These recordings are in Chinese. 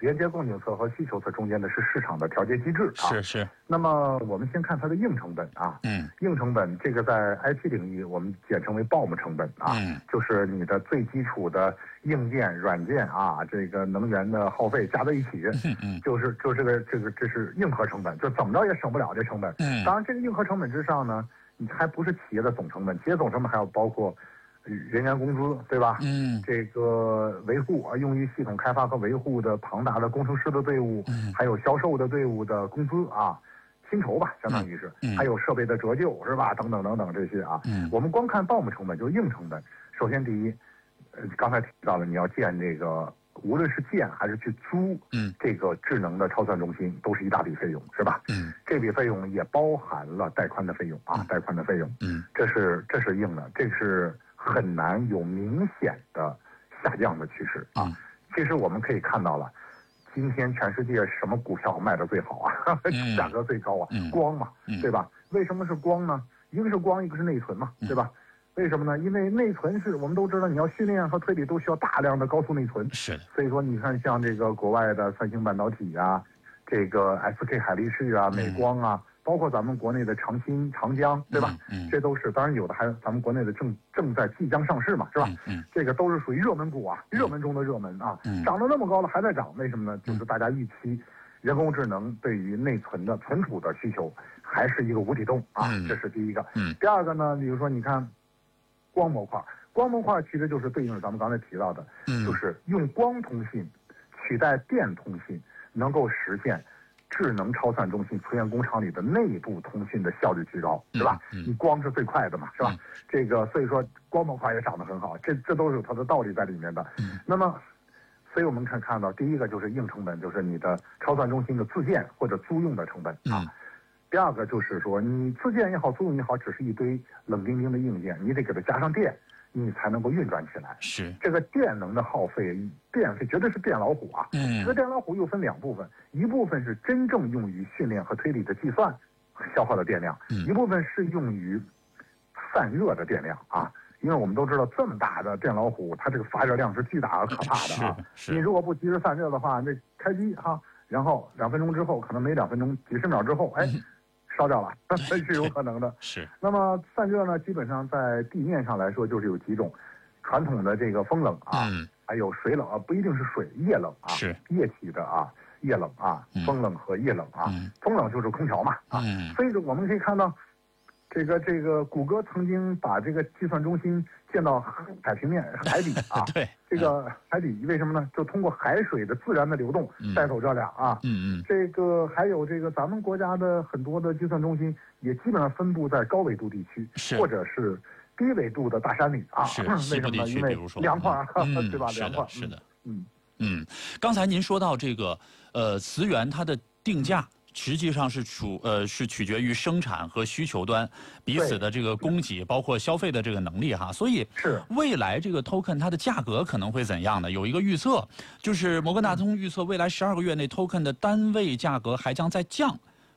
连接供给侧和需求侧中间的是市场的调节机制啊。 是。 那么我们先看它的硬成本啊。硬成本这个在 IT 领域我们简称为 BOM 成本啊。就是你的最基础的硬件、软件啊，这个能源的耗费加在一起，这是硬核成本，就怎么着也省不了这成本。当然这个硬核成本之上呢，你还不是企业的总成本，企业总成本还要包括人员工资，对吧？这个维护用于系统开发和维护的庞大的工程师的队伍，还有销售的队伍的工资啊，薪酬吧，相当于是，还有设备的折旧是吧？等等等等这些啊。我们光看 BOM 成本就是硬成本。首先第一，刚才提到了你要建这个，无论是建还是去租，这个智能的超算中心都是一大笔费用，是吧？这笔费用也包含了带宽的费用啊，带宽的费用，这是硬的，这是很难有明显的下降的趋势啊。其实我们可以看到了，今天全世界什么股票卖的最好啊？价格最高啊？光嘛，对吧？为什么是光呢？一个是光，一个是内存嘛，对吧？为什么呢？因为内存是我们都知道，你要训练和推理都需要大量的高速内存。 是的。 所以说，你看像这个国外的三星半导体啊，这个 SK 海力士啊、美光啊，包括咱们国内的长鑫、长江，对吧？这都是，当然有的还咱们国内的正在即将上市嘛，是吧？这个都是属于热门股啊，热门中的热门啊，涨得那么高了还在涨，为什么呢？就是大家预期人工智能对于内存的存储的需求还是一个无底洞啊，这是第一个。第二个呢，比如说你看。光模块其实就是对应咱们刚才提到的，就是用光通信取代电通信，能够实现智能超算中心磁源工厂里的内部通信的效率提高，是吧？你光是最快的嘛，是吧？这个所以说光模块也涨得很好，这都是有它的道理在里面的。那么，所以我们看到第一个就是硬成本，就是你的超算中心的自建或者租用的成本啊。第二个就是说，你自建也好，租用也好，只是一堆冷冰冰的硬件，你得给它加上电，你才能够运转起来。 是这个电能的耗费，电费绝对是电老虎啊。这个电老虎又分两部分，一部分是真正用于训练和推理的计算消耗的电量，一部分是用于散热的电量啊。因为我们都知道，这么大的电老虎，它这个发热量是巨大而可怕的啊。你如果不及时散热的话，那开机哈，然后2分钟之后，可能没2分钟，几十秒之后，烧掉了，这是有可能的。 是。那么散热呢，基本上在地面上来说就是有几种，传统的这个风冷啊，还有水冷啊，不一定是水，液冷啊，是液体的啊，液冷啊，风冷和液冷啊。风冷就是空调嘛啊。所以我们可以看到，这个谷歌曾经把这个计算中心建到海平面海底啊。 对。 这个海底为什么呢？就通过海水的自然的流动带走热量啊。这个还有这个咱们国家的很多的计算中心也基本上分布在高纬度地区，或者是低纬度的大山里啊。 为什么呢？因为凉快啊，对吧？凉快。 是的。刚才您说到这个磁源它的定价。实际上是取决于生产和需求端彼此的这个供给，包括消费的这个能力哈。所以未来这个 token 它的价格可能会怎样呢？有一个预测，就是摩根大通预测未来12个月内 token 的单位价格还将再降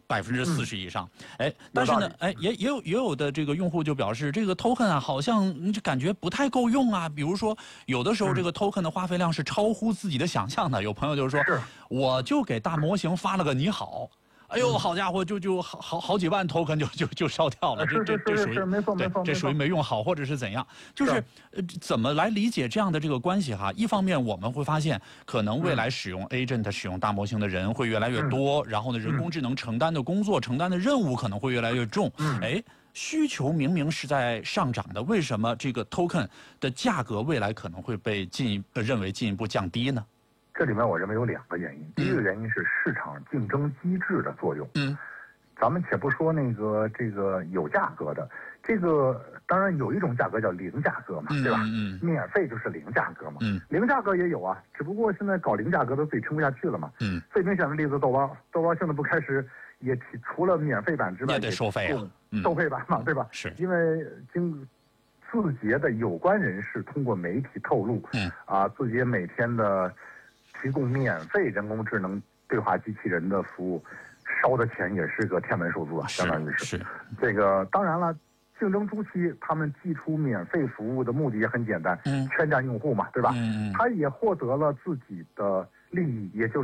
40%以上。但是呢，也有的这个用户就表示，这个 token 啊，好像感觉不太够用啊。比如说，有的时候这个 token 的花费量是超乎自己的想象的。有朋友就是说，我就给大模型发了个你好。哎呦，好家伙，就好几万 token 就烧掉了，这属于没错， 这属于没用好，或者是怎样？就是怎么来理解这样的这个关系哈？一方面我们会发现，可能未来使用 agent 使用大模型的人会越来越多，然后呢，人工智能承担的工作、承担的任务可能会越来越重。需求明明是在上涨的，为什么这个 token 的价格未来可能会被认为进一步降低呢？ 这里面我认为有2个原因。第一个原因是市场竞争机制的作用。咱们且不说这个有价格的，这个当然有一种价格叫零价格嘛，对吧？免费就是零价格嘛。零价格也有啊，只不过现在搞零价格的自己撑不下去了嘛。最明显的例子，豆包现在不开始也除了免费版之外， 也得收费啊， 收费版嘛，对吧？ 是因为字节的有关人士通过媒体透露，字节每天的提供免费人工智能对话机器人的服务，烧的钱也是个天文数字啊，相当于是。这个当然了，竞争初期他们寄出免费服务的目的也很简单，圈占用户嘛，对吧？他也获得了自己的利益，也就是